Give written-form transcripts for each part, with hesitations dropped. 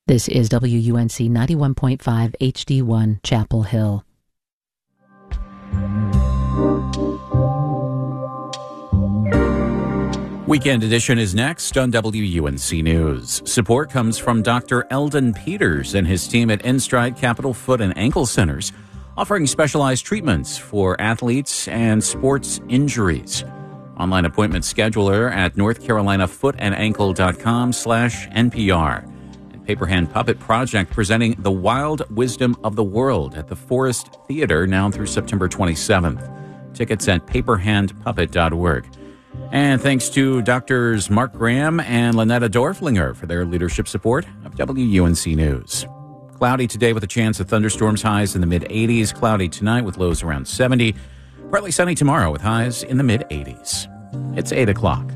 This is WUNC 91.5 HD1 Chapel Hill. Weekend Edition is next on WUNC News. Support comes from Dr. Eldon Peters and his team at InStride Capital Foot and Ankle Centers, offering specialized treatments for athletes and sports injuries. Online appointment scheduler at northcarolinafootанdankle.com/NPR. And Paper Hand Puppet Project presenting The Wild Wisdom of the World at the Forest Theater now through September 27th. Tickets at paperhandpuppet.org. And thanks to Drs. Mark Graham and Lynetta Dorflinger for their leadership support of WUNC News. Cloudy today with a chance of thunderstorms, highs in the mid-80s. Cloudy tonight with lows around 70. Partly sunny tomorrow with highs in the mid-80s. It's 8 o'clock.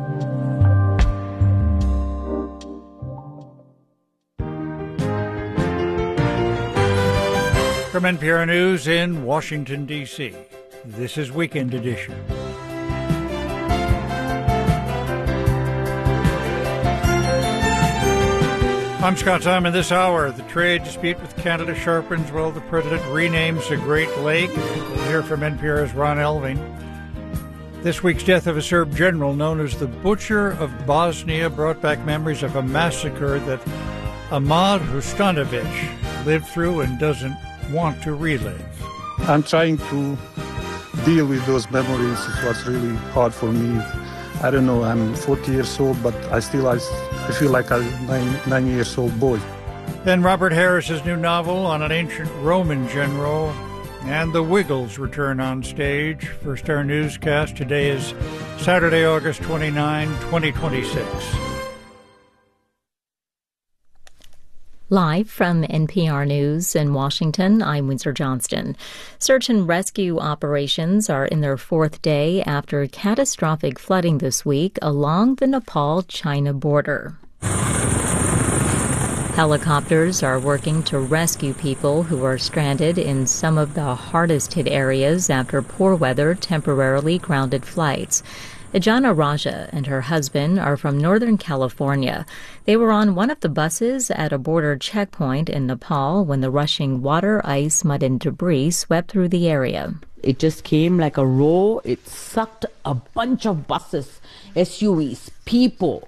From NPR News in Washington, D.C., this is Weekend Edition. I'm Scott Simon. This hour, the trade dispute with Canada sharpens while the president renames a Great Lake. We'll hear from NPR's Ron Elving. This week's death of a Serb general known as the Butcher of Bosnia brought back memories of a massacre that Ahmad Hustanovic lived through and doesn't want to relive. I'm trying to deal with those memories. It was really hard for me. I don't know, I'm 40 years old, but I feel like a 9-year-old boy. Then Robert Harris's new novel on an ancient Roman general, and the Wiggles return on stage. First, our newscast today is Saturday, August 29, 2026. Live from NPR News in Washington, I'm Windsor Johnston. Search and rescue operations are in their fourth day after catastrophic flooding this week along the Nepal-China border. Helicopters are working to rescue people who are stranded in some of the hardest hit areas after poor weather temporarily grounded flights. Ajana Raja and her husband are from Northern California. They were on one of the buses at a border checkpoint in Nepal when the rushing water, ice, mud, and debris swept through the area. It just came like a row. It sucked a bunch of buses, SUVs, people,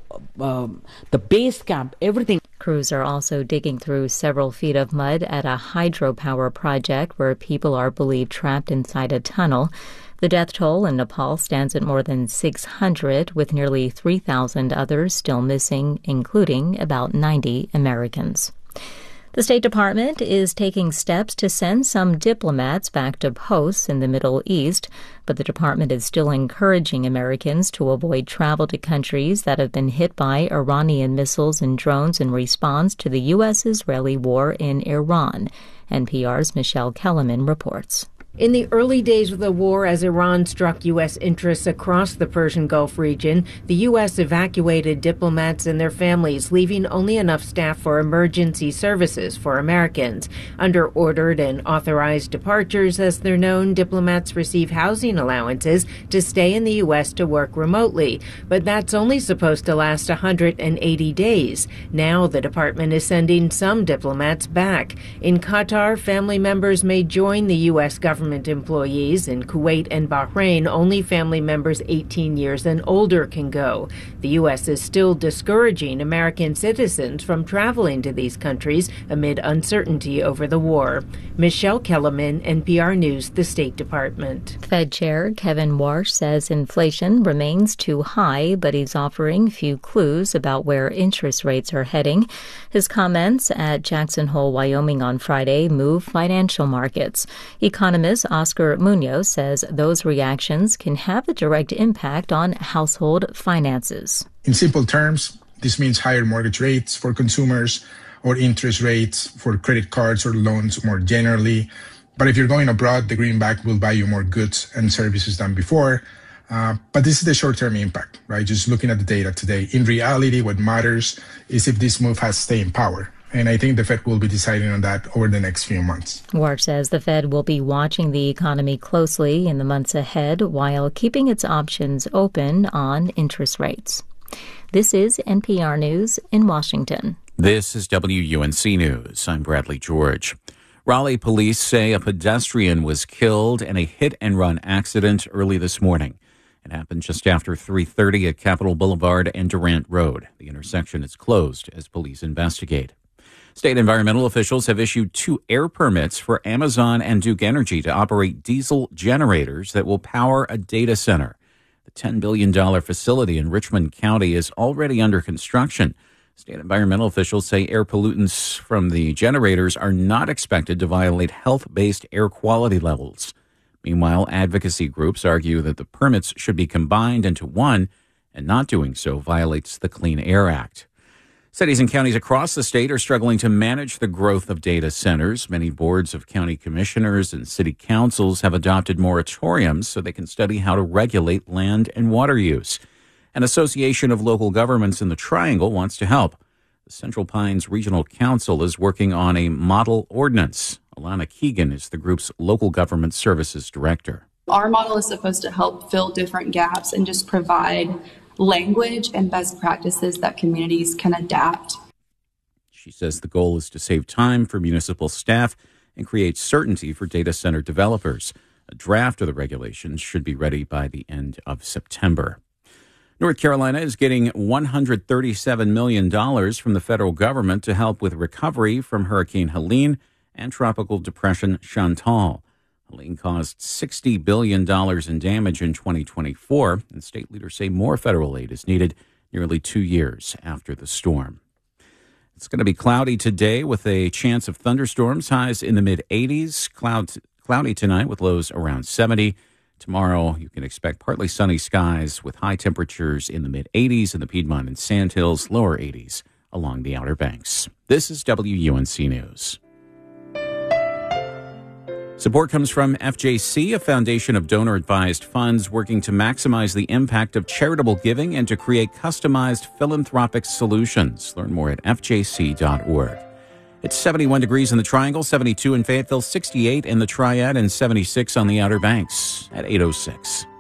the base camp, everything. Crews are also digging through several feet of mud at a hydropower project where people are believed trapped inside a tunnel. The death toll in Nepal stands at more than 600, with nearly 3,000 others still missing, including about 90 Americans. The State Department is taking steps to send some diplomats back to posts in the Middle East, but the department is still encouraging Americans to avoid travel to countries that have been hit by Iranian missiles and drones in response to the U.S.-Israeli war in Iran. NPR's Michelle Kellerman reports. In the early days of the war, as Iran struck U.S. interests across the Persian Gulf region, the U.S. evacuated diplomats and their families, leaving only enough staff for emergency services for Americans. Under ordered and authorized departures, as they're known, diplomats receive housing allowances to stay in the U.S. to work remotely. But that's only supposed to last 180 days. Now the department is sending some diplomats back. In Qatar, family members may join the U.S. government employees. In Kuwait and Bahrain, only family members 18 years and older can go. The U.S. is still discouraging American citizens from traveling to these countries amid uncertainty over the war. Michelle Kellerman, NPR News, the State Department. Fed Chair Kevin Warsh says inflation remains too high, but he's offering few clues about where interest rates are heading. His comments at Jackson Hole, Wyoming on Friday move financial markets. Economist Oscar Munoz says those reactions can have a direct impact on household finances. In simple terms, this means higher mortgage rates for consumers or interest rates for credit cards or loans more generally. But if you're going abroad, the greenback will buy you more goods and services than before. But this is the short-term impact, right? Just looking at the data today. In reality, what matters is if this move has staying power. And I think the Fed will be deciding on that over the next few months. Warsh says the Fed will be watching the economy closely in the months ahead while keeping its options open on interest rates. This is NPR News in Washington. This is WUNC News. I'm Bradley George. Raleigh police say a pedestrian was killed in a hit-and-run accident early this morning. It happened just after 3:30 at Capitol Boulevard and Durant Road. The intersection is closed as police investigate. State environmental officials have issued 2 air permits for Amazon and Duke Energy to operate diesel generators that will power a data center. The $10 billion facility in Richmond County is already under construction. State environmental officials say air pollutants from the generators are not expected to violate health-based air quality levels. Meanwhile, advocacy groups argue that the permits should be combined into one, and not doing so violates the Clean Air Act. Cities and counties across the state are struggling to manage the growth of data centers. Many boards of county commissioners and city councils have adopted moratoriums so they can study how to regulate land and water use. An association of local governments in the Triangle wants to help. The Central Pines Regional Council is working on a model ordinance. Alana Keegan is the group's local government services director. Our model is supposed to help fill different gaps and just provide language and best practices that communities can adapt. She says the goal is to save time for municipal staff and create certainty for data center developers. A draft of the regulations should be ready by the end of September. North Carolina is getting $137 million from the federal government to help with recovery from Hurricane Helene and Tropical Depression Chantal. Helene caused $60 billion in damage in 2024, and state leaders say more federal aid is needed nearly 2 years after the storm. It's going to be cloudy today with a chance of thunderstorms, highs in the mid-80s. Cloudy tonight with lows around 70. Tomorrow, you can expect partly sunny skies with high temperatures in the mid-80s in the Piedmont and Sandhills, lower 80s along the Outer Banks. This is WUNC News. Support comes from FJC, a foundation of donor-advised funds working to maximize the impact of charitable giving and to create customized philanthropic solutions. Learn more at fjc.org. It's 71 degrees in the Triangle, 72 in Fayetteville, 68 in the Triad, and 76 on the Outer Banks at 8:06.